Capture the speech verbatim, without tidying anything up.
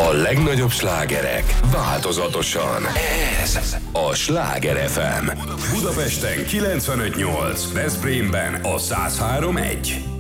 A legnagyobb slágerek változatosan. Ez a Sláger ef em. Budapesten kilencvenöt nyolc, Veszprémben a száz három egy.